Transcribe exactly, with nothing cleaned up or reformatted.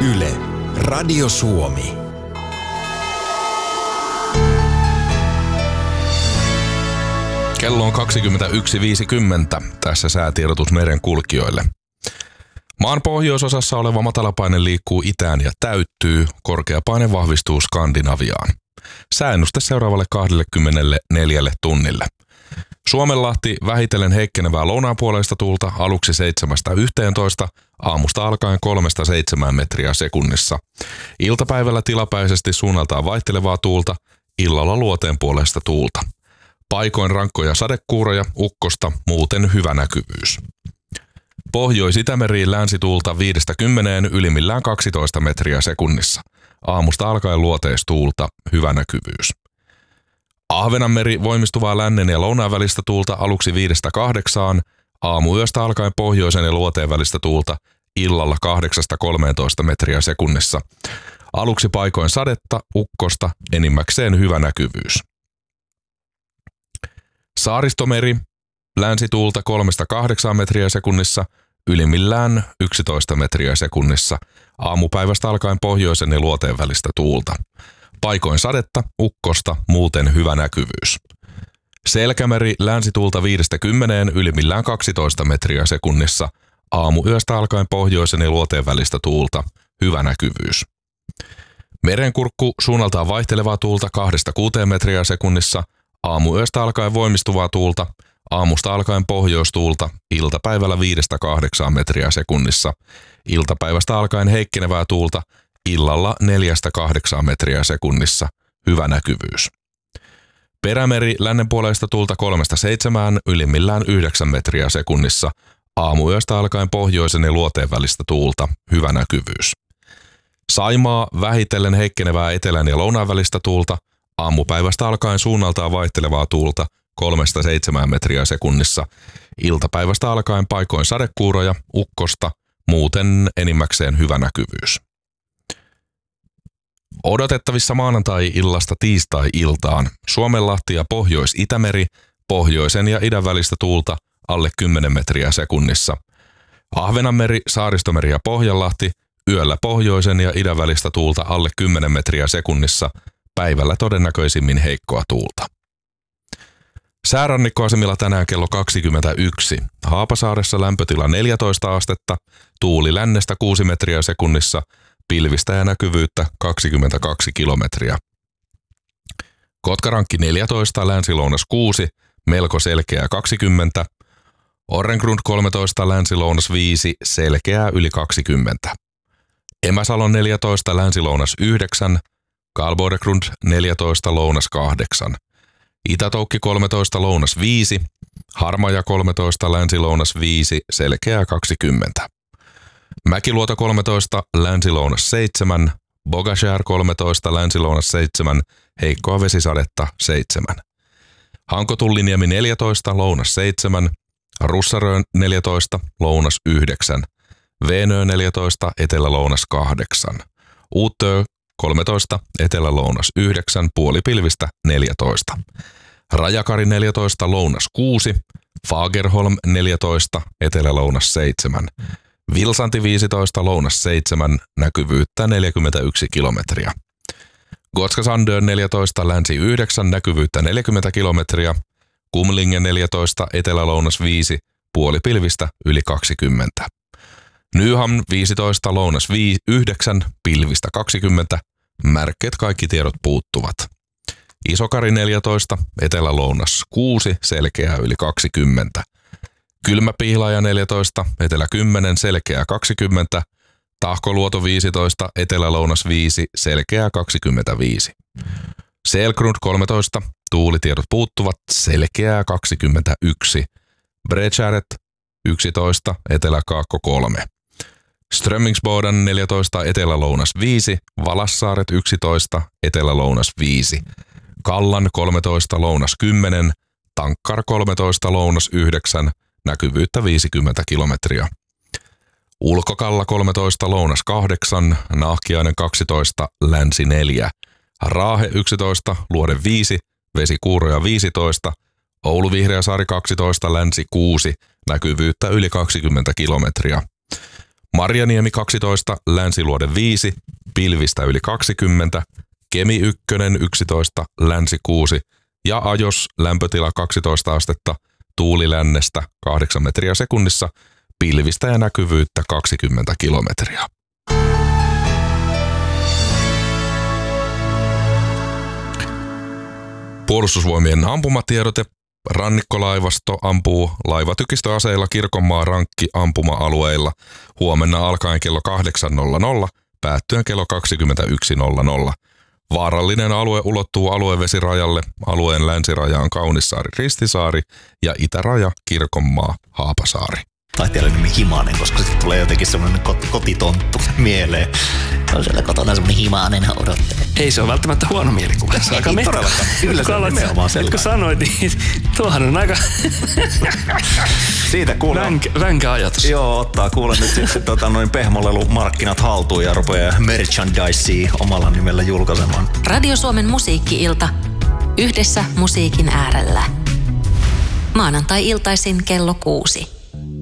Yle, Radio Suomi. Kello on kaksikymmentäyksi viisikymmentä. Tässä säätiedotus meren kulkijoille. Maan pohjoisosassa oleva matalapaine liikkuu itään ja täyttyy. Korkeapaine vahvistuu Skandinaviaan. Sääennuste seuraavalle kaksikymmentäneljä tunnille. Suomenlahti vähitellen heikkenevää lounaanpuoleista tuulta aluksi seitsemästä yhteentoista, aamusta alkaen kolmesta seitsemään metriä sekunnissa. Iltapäivällä tilapäisesti suunnaltaan vaihtelevaa tuulta, illalla luoteenpuoleista tuulta. Paikoin rankkoja sadekuuroja, ukkosta, muuten hyvä näkyvyys. Pohjois-Itämeriin länsituulta viidestä kymmeneen, ylimmillään kaksitoista metriä sekunnissa. Aamusta alkaen luoteistuulta, hyvä näkyvyys. Ahvenanmeri voimistuvaa lännen ja lounaan välistä tuulta aluksi viidestä kahdeksaan, aamuyöstä alkaen pohjoisen ja luoteen välistä tuulta, illalla kahdeksasta kolmeentoista metriä sekunnissa. Aluksi paikoin sadetta, ukkosta, enimmäkseen hyvä näkyvyys. Saaristomeri, länsituulta kolmesta kahdeksaan metriä sekunnissa, ylimmillään yksitoista metriä sekunnissa. Aamupäivästä alkaen pohjoisen ja luoteen välistä tuulta. Paikoin sadetta, ukkosta, muuten hyvä näkyvyys. Selkämeri, länsituulta viidestä kymmeneen, ylimmillään kaksitoista metriä sekunnissa. Aamuyöstä alkaen pohjoisen ja luoteen välistä tuulta, hyvä näkyvyys. Merenkurkku, suunnaltaan vaihtelevaa tuulta kahdesta kuuteen metriä sekunnissa. Aamuyöstä alkaen voimistuvaa tuulta, aamusta alkaen pohjoistuulta, iltapäivällä viidestä kahdeksaan metriä sekunnissa. Iltapäivästä alkaen heikkenevää tuulta, illalla neljästä kahdeksaan metriä sekunnissa, hyvä näkyvyys. Perämeri, lännenpuoleista tuulta kolmesta seitsemään, ylimmillään yhdeksän metriä sekunnissa. Aamuyöstä alkaen pohjoisen ja luoteen välistä tuulta, hyvä näkyvyys. Saimaa, vähitellen heikkenevää etelän ja lounaan välistä tuulta, aamupäivästä alkaen suunnaltaan vaihtelevaa tuulta kolmesta seitsemään metriä sekunnissa. Iltapäivästä alkaen paikoin sadekuuroja, ukkosta, muuten enimmäkseen hyvä näkyvyys. Odotettavissa maanantai-illasta tiistai-iltaan Suomenlahti ja Pohjois-Itämeri, pohjoisen ja idän välistä tuulta alle kymmenen metriä sekunnissa. Ahvenanmeri, Saaristomeri ja Pohjanlahti, yöllä pohjoisen ja idän välistä tuulta alle kymmenen metriä sekunnissa, päivällä todennäköisimmin heikkoa tuulta. Säärannikkoasemilla tänään kello kaksikymmentäyksi. Haapasaaressa lämpötila neljätoista astetta, tuuli lännestä kuusi metriä sekunnissa, pilvistä ja näkyvyyttä kaksikymmentäkaksi kilometriä. Kotkarankki neljätoista, länsi-lounas kuusi, melko selkeää kaksikymmentä. Orrengrund kolmetoista, länsi-lounas viisi, selkeää yli kaksikymmentä. Emäsalon neljätoista, länsi-lounas yhdeksän, Karlsborg neljätoista, lounas kahdeksan. Itätoukki kolmetoista, lounas viisi, Harmaja kolmetoista, länsi-lounas viisi, selkeää kaksikymmentä. Mäkiluoto kolmetoista, länsi-lounas seitsemän, Bogashär kolmetoista, länsi-lounas seitsemän, heikkoa vesisadetta seitsemän. Hanko-Tulliniemi neljätoista, lounas seitsemän, Russarön neljätoista, lounas yhdeksän, Veenö neljätoista, etelä-lounas kahdeksan, Uutö kolmetoista, etelä-lounas yhdeksän, puolipilvistä neljätoista. Rajakari neljätoista, lounas kuusi, Fagerholm neljätoista, etelä-lounas seitsemän. Vilsanti viisitoista, lounas seitsemän, näkyvyyttä neljäkymmentäyksi kilometriä. Gotska Sandön neljätoista, länsi yhdeksän, näkyvyyttä neljäkymmentä kilometriä. Kumlingen neljätoista, etelä-lounas viisi, puolipilvistä yli kaksikymmentä. Nyhamn viisitoista, lounas yhdeksän, pilvistä kaksikymmentä, märkkeet kaikki tiedot puuttuvat. Isokari neljätoista, etelä-lounas kuusi, selkeää yli kaksikymmentä. Kylmäpihlaaja neljätoista, etelä kymmenen, selkeää kaksikymmentä. Tahkoluoto viisitoista, etelä-lounas viisi, selkeää kaksikymmentäviisi. Selgrund kolmetoista, tuulitiedot puuttuvat, selkeää kaksikymmentäyksi. Bredskäret yksitoista, etelä-kaakko kolme. Strömmingsboden neljätoista, etelä-lounas viisi, Valassaaret yksitoista, etelä-lounas viisi. Kallan kolmetoista, lounas kymmenen, Tankkar kolmetoista, lounas yhdeksän, näkyvyyttä viisikymmentä kilometriä. Ulkokalla kolmetoista, lounas kahdeksan, Nahkiainen kaksitoista, länsi neljä. Raahe yksitoista, Luode viisi, Vesikuuroja viisitoista, Oulu Vihreäsaari kaksitoista, länsi kuusi, näkyvyyttä yli kaksikymmentä kilometriä. Marjaniemi kaksitoista, Länsiluode viisi, pilvistä yli kaksikymmentä, Kemi yksi yksitoista, Länsi kuusi ja Ajos lämpötila kaksitoista astetta, tuuli lännestä kahdeksan metriä sekunnissa, pilvistä ja näkyvyyttä kaksikymmentä kilometriä. Puolustusvoimien ampumatiedote. Rannikkolaivasto ampuu laivatykistöaseilla Kirkonmaan rankki ampuma-alueilla huomenna alkaen kello kahdeksan nolla nolla, päättyen kello kaksikymmentäyksi nolla nolla. Vaarallinen alue ulottuu aluevesirajalle. Alueen länsiraja on Kaunissaari-Ristisaari ja itäraja Kirkonmaa-Haapasaari. Taiteella nimi Himanen, koska sitten tulee jotenkin semmoinen kot- kotitonttu mieleen. On siellä kotona semmoinen Himanen odottelee. Ei se ole välttämättä huono mielikuva. Se on aika mettä. Todellakaan. Kyllä se on nimenomaan sellainen. Kun sanoit, niin tuohan on aika siitä kuulee. Ränk, ränkä ajatus. Joo, ottaa kuule nyt sitten tota, noin pehmolelumarkkinat haltuun ja rupeaa merchandisea omalla nimellä julkaisemaan. Radio Suomen musiikki-ilta. Yhdessä musiikin äärellä. Maanantai-iltaisin kello kuusi.